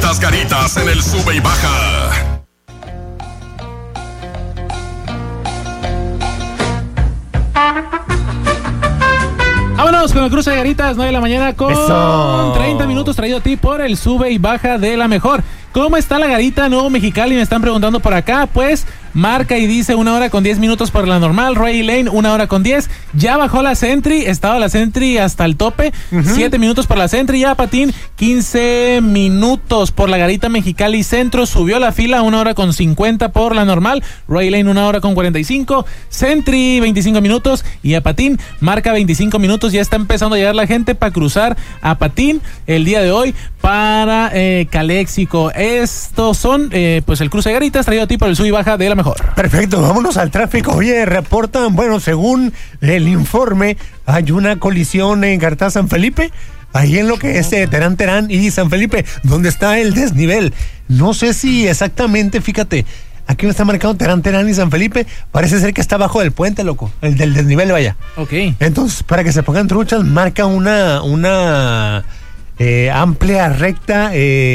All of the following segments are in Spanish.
Las Garitas en el Sube y Baja. Vámonos con el cruce de Garitas, 9 de la mañana con 30 minutos, traído a ti por el Sube y Baja de la Mejor. ¿Cómo está la Garita Nuevo Mexicali? Me están preguntando por acá. Pues marca y dice 1 hora con 10 minutos por la normal. Ray Lane 1 hora con 10. Ya bajó la Sentry, estaba la Sentry hasta el tope. 7 minutos por la Sentry. Ya Patín 15 minutos por la Garita Mexicali Centro. Subió la fila 1 hora con 50 por la normal. Ray Lane 1 hora con 45. Sentry 25 minutos. Y a Patín marca 25 minutos. Ya está empezando a llegar la gente para cruzar a Patín el día de hoy para Caléxico. Estos son pues el cruce de Garitas traído a ti por el Sub y Baja de la Mejor. Perfecto, vámonos al tráfico. Oye, reportan, bueno, según el informe, hay una colisión en Cartagena San Felipe, ahí en lo que es Terán y San Felipe, donde está el desnivel. No sé si exactamente, fíjate, aquí no está marcado Terán y San Felipe, parece ser que está abajo del puente, loco, el del desnivel, vaya. Ok. Entonces, para que se pongan truchas, marca una amplia recta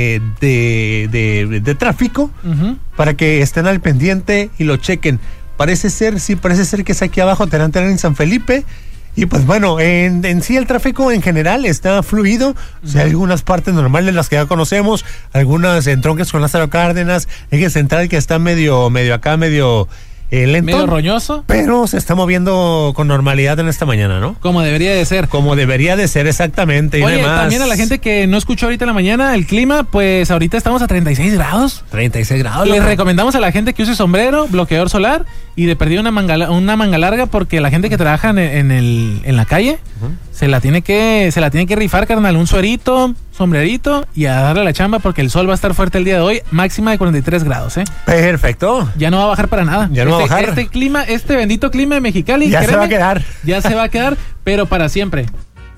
de tráfico para que estén al pendiente y lo chequen. Parece ser que es aquí abajo, Terán en San Felipe. Y pues bueno, en sí el tráfico en general está fluido. O sea, algunas partes normales, las que ya conocemos, algunas entronques con Lázaro Cárdenas, eje central que está medio lento, medio roñoso, pero se está moviendo con normalidad en esta mañana, ¿no? Como debería de ser. Como debería de ser, exactamente. Oye, y demás. también a la gente que no escuchó ahorita en la mañana, el clima, pues ahorita estamos a 36 grados. 36 grados. Les recomendamos a la gente que use sombrero, bloqueador solar y de perdida una manga larga, porque la gente que trabaja en la calle se la tiene que rifar, carnal. Un suerito, sombrerito y a darle la chamba, porque el sol va a estar fuerte el día de hoy, máxima de 43 grados, ¿eh? Perfecto. Ya no va a bajar para nada. Ya no va a bajar. Este bendito clima de Mexicali, ya se va a quedar. Ya se va a quedar, pero para siempre.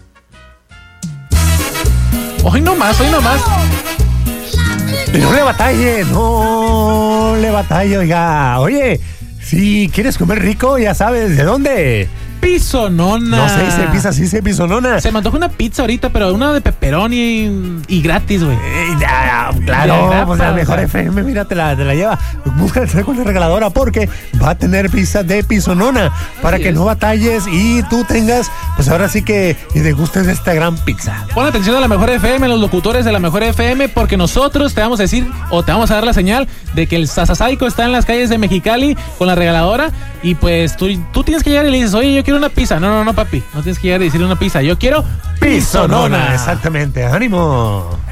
Hoy no más. No le batalle, oiga. Oye, si quieres comer rico, ya sabes, ¿de dónde? Pisonona. No se dice pizza, sí se pisonona. Se me antoja una pizza ahorita, pero una de pepperoni y gratis, güey. Claro, pues la Mejor FM, mira, te la lleva. Busca el con la regaladora, porque va a tener pizza de pisonona para que no batalles y tú tengas, pues ahora sí que y degustes de esta gran pizza. Pon atención a la Mejor FM, los locutores de la Mejor FM, porque nosotros te vamos a decir, o te vamos a dar la señal de que el Sasasaico está en las calles de Mexicali con la regaladora, y pues tú tienes que llegar y le dices, oye, yo quiero una pizza. No, papi, no tienes que llegar y decirle una pizza, yo quiero pisonona. Exactamente, ánimo.